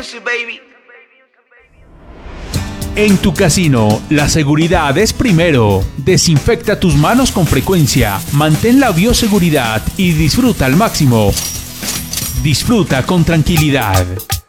En tu casino, la seguridad es primero. Desinfecta tus manos con frecuencia, mantén la bioseguridad y disfruta al máximo. Disfruta con tranquilidad.